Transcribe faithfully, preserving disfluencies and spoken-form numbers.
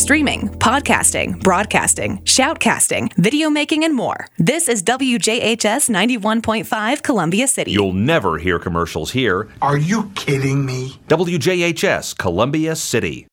streaming, podcasting, broadcasting, shoutcasting, video making, and more. This is W J H S ninety-one point five Columbia City. You'll never hear commercials here. Are you kidding me? W J H S, Columbia City.